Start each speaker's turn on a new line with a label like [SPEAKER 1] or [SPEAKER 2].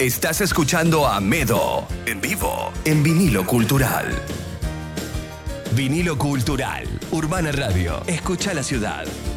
[SPEAKER 1] Estás escuchando a Medo en vivo en Vinilo Cultural. Vinilo Cultural, Urbana Radio. Escucha la ciudad.